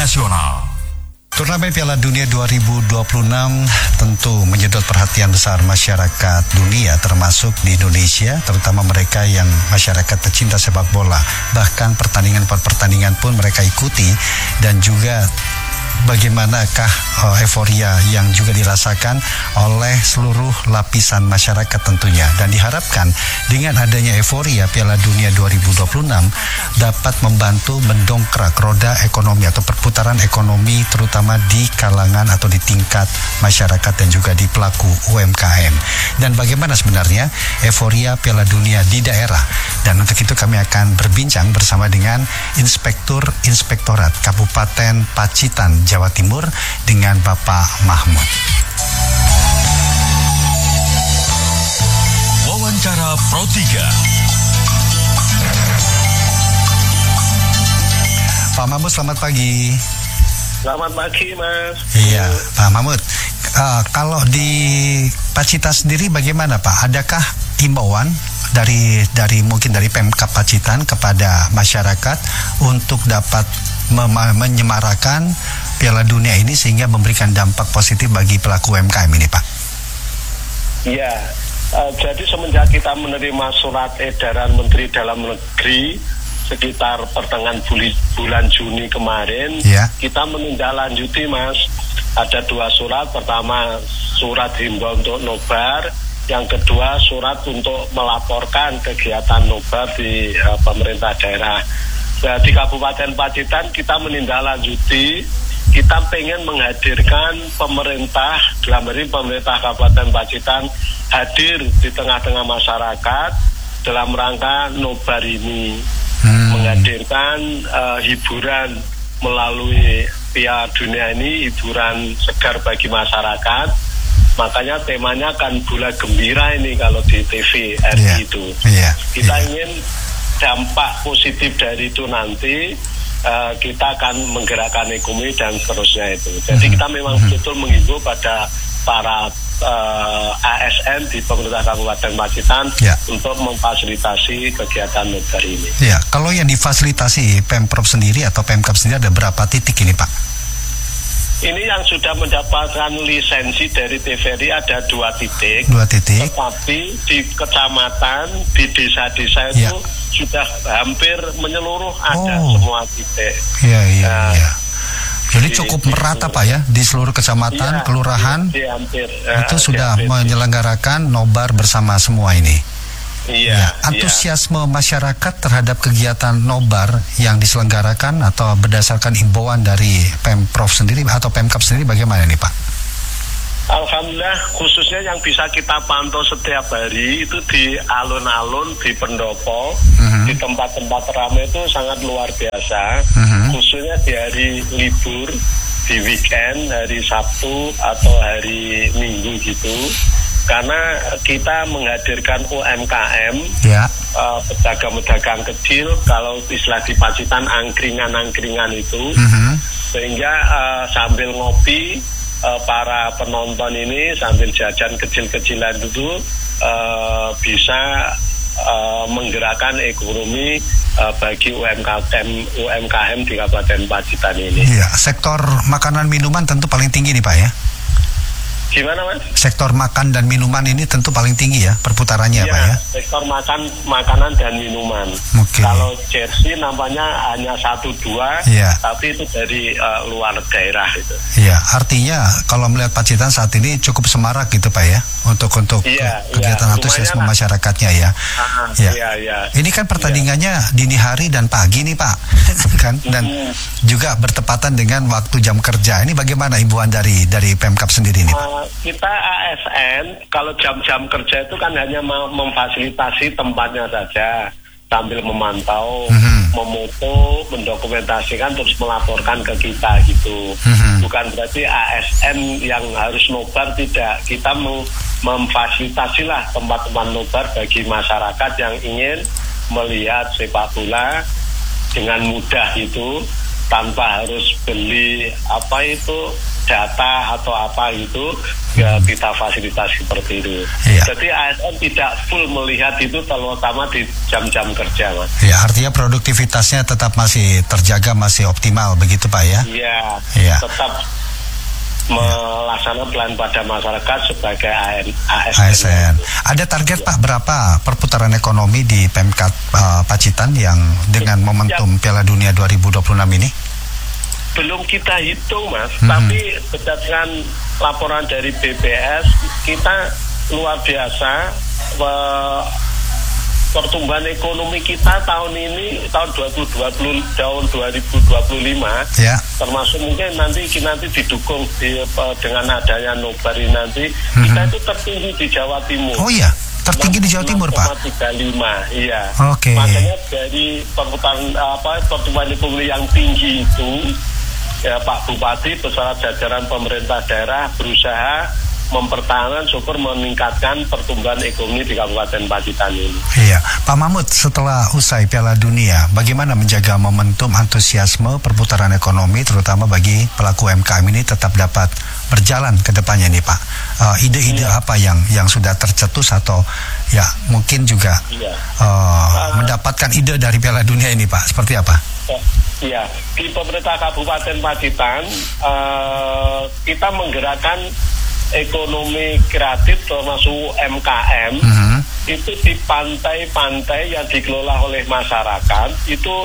Internasional. Turnamen Piala Dunia 2026 tentu menyedot perhatian besar masyarakat dunia, termasuk di Indonesia, terutama mereka yang masyarakat pecinta sepak bola. Bahkan pertandingan per pertandingan pun mereka ikuti, dan juga bagaimanakah euforia yang juga dirasakan oleh seluruh lapisan masyarakat tentunya. Dan diharapkan dengan adanya euforia Piala Dunia 2026 dapat membantu mendongkrak roda ekonomi atau perputaran ekonomi, terutama di kalangan atau di tingkat masyarakat dan juga di pelaku UMKM. Dan bagaimana sebenarnya euforia Piala Dunia di daerah. Dan untuk itu kami akan berbincang bersama dengan Inspektorat Kabupaten Pacitan, Jawa Timur, dengan Bapak Mahmud. Wawancara Pro 3. Pak Mahmud, selamat pagi. Selamat pagi, Mas. Iya, Pak Mahmud. Kalau di Pacitan sendiri bagaimana, Pak? Adakah himbauan dari mungkin dari Pemkab Pacitan kepada masyarakat untuk dapat menyemarakan Piala Dunia ini sehingga memberikan dampak positif bagi pelaku UMKM ini, Pak? Iya, jadi semenjak kita menerima surat edaran Menteri Dalam Negeri sekitar pertengahan bulan Juni kemarin, ya, kita menindaklanjuti, Mas. Ada 2 surat. Pertama, surat himbau untuk nobar. Yang kedua, surat untuk melaporkan kegiatan nobar di pemerintah daerah. Nah, di Kabupaten Pacitan kita menindaklanjuti. Kita pengen menghadirkan pemerintah, dalam hal ini pemerintah Kabupaten Pacitan, hadir di tengah-tengah masyarakat dalam rangka nobar ini. Menghadirkan hiburan melalui Piala Dunia ini, hiburan segar bagi masyarakat. Makanya temanya kan Bola Gembira ini kalau di TV RI itu. Kita ingin dampak positif dari itu nanti, kita akan menggerakkan ekonomi dan seterusnya itu. Jadi kita memang betul menghimbau pada para ASN di pemerintah Kabupaten Pacitan untuk memfasilitasi kegiatan nobar ini. Ya, kalau yang difasilitasi Pemprov sendiri atau Pemkab sendiri ada berapa titik ini, Pak? Ini yang sudah mendapatkan lisensi dari TVRI ada 2 titik. 2 titik. Tetapi di kecamatan, di desa-desa itu sudah hampir menyeluruh ada semua titik. Iya. Jadi cukup merata, Pak, ya, di seluruh kecamatan, kelurahan, hampir, itu sudah menyelenggarakan nobar bersama semua ini. Antusiasme masyarakat terhadap kegiatan nobar yang diselenggarakan atau berdasarkan himbauan dari Pemprov sendiri atau Pemkab sendiri bagaimana nih, Pak? Alhamdulillah, khususnya yang bisa kita pantau setiap hari itu di alun-alun, di pendopo, di tempat-tempat ramai itu sangat luar biasa. Khususnya di hari libur, di weekend, hari Sabtu atau hari Minggu gitu. Karena kita menghadirkan UMKM, pedagang-pedagang kecil, kalau istilah di Pacitan angkringan-angkringan itu, sehingga sambil ngopi, para penonton ini sambil jajan kecil-kecilan itu bisa menggerakkan ekonomi bagi UMKM di Kabupaten Pacitan ini. Iya, sektor makanan minuman tentu paling tinggi nih, Pak, ya? Gimana, Mas? Sektor makan dan minuman ini tentu paling tinggi ya perputarannya, Pak, ya? Sektor makanan dan minuman. Kalau jersey nampaknya hanya 1-2, tapi itu dari luar daerah itu. Iya, artinya kalau melihat Pacitan saat ini cukup semarak gitu, Pak, ya, untuk kegiatan antusiasme masyarakatnya ya. Ini kan pertandingannya dini hari dan pagi nih, Pak, kan? Dan juga bertepatan dengan waktu jam kerja. Ini bagaimana himbauan dari Pemkab sendiri nih, Pak? Kita ASN kalau jam-jam kerja itu kan hanya memfasilitasi tempatnya saja sambil memantau, memoto, mendokumentasikan terus melaporkan ke kita gitu. Bukan berarti ASN yang harus nobar, tidak. Kita memfasilitasilah tempat-tempat nobar bagi masyarakat yang ingin melihat sepak bola dengan mudah itu, tanpa harus beli data atau apa itu ya kita fasilitasi seperti itu. Iya. Jadi ASN tidak full melihat itu terutama di jam-jam kerja, Mas. Ya, artinya produktivitasnya tetap masih terjaga, masih optimal begitu Pak ya? Iya. Iya. Tetap melaksanakan pelayanan pada masyarakat sebagai ASN. ASN. Ada target Pak berapa perputaran ekonomi di Pemkab Pacitan yang dengan momentum Piala Dunia 2026 ini? Belum kita hitung, Mas, tapi berdasarkan laporan dari BPS kita luar biasa. Pertumbuhan ekonomi kita tahun ini tahun 2025 ya, termasuk mungkin nanti didukung dengan adanya nobar ini nanti kita itu tertinggi di Jawa Timur. Oh iya, tertinggi di Jawa Timur Pak. 6,35, iya. Oke. Makanya dari pertumbuhan ekonomi yang tinggi itu ya Pak Bupati beserta jajaran pemerintah daerah berusaha mempertahankan syukur meningkatkan pertumbuhan ekonomi di Kabupaten Pacitan ini. Iya, Pak Mahmud, setelah usai Piala Dunia, bagaimana menjaga momentum antusiasme perputaran ekonomi terutama bagi pelaku UMKM ini tetap dapat berjalan ke depannya nih Pak? Ide-ide apa yang sudah tercetus atau ya mungkin juga mendapatkan ide dari Piala Dunia ini Pak? Seperti apa? Iya, di pemerintah Kabupaten Pacitan kita menggerakkan ekonomi kreatif termasuk UMKM itu di pantai-pantai yang dikelola oleh masyarakat itu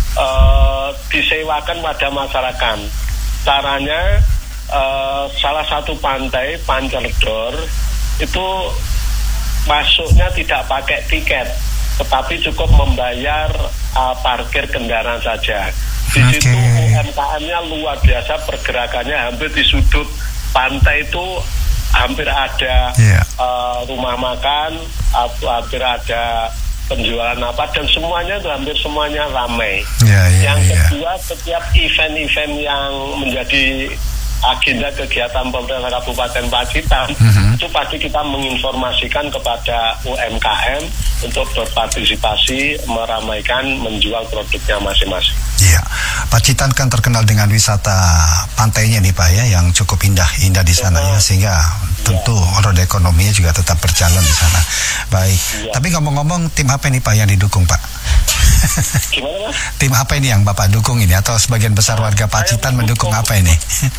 disewakan pada masyarakat. Caranya salah satu pantai Pancerdor itu masuknya tidak pakai tiket, tetapi cukup membayar parkir kendaraan saja. Di situ UMKM-nya luar biasa pergerakannya, hampir di sudut pantai itu hampir ada rumah makan, hampir ada penjualan apa, dan semuanya itu hampir semuanya ramai. Yang kedua, setiap event-event yang menjadi agenda kegiatan pemerintah Kabupaten Pacitan itu pasti kita menginformasikan kepada UMKM untuk berpartisipasi meramaikan menjual produknya masing-masing. Iya, Pacitan kan terkenal dengan wisata pantainya nih Pak ya, yang cukup indah di sana ya, sehingga tentu roda ekonominya juga tetap berjalan di sana. Baik, tapi ngomong-ngomong, tim apa nih Pak yang didukung Pak? Gimana Mas? Tim apa ini yang Bapak dukung ini, atau sebagian besar warga Pacitan mendukung apa ini?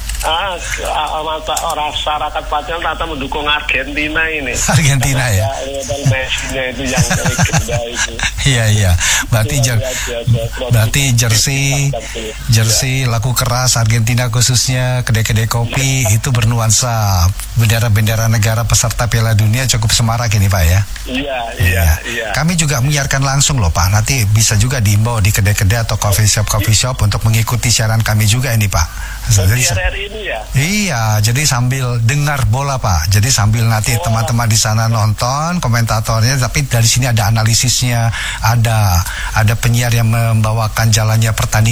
Masyarakat Pacitan rata mendukung Argentina ini. Argentina ya? Messi-nya itu yang legenda itu. Iya. Berarti jersey laku keras Argentina khususnya, kedai-kedai kopi itu bernuansa bendera-bendera negara peserta Piala Dunia cukup semarak ini Pak ya? Iya. Kami juga menyiarkan langsung loh Pak, nanti bisa juga diimbau di kedai-kedai atau coffee shop untuk mengikuti siaran kami juga ini Pak. Jadi ini ya? Iya, jadi sambil dengar bola Pak, jadi sambil nanti teman-teman di sana nonton komentatornya, tapi dari sini ada analisisnya, ada penyiar yang membawakan jalannya pertandingan.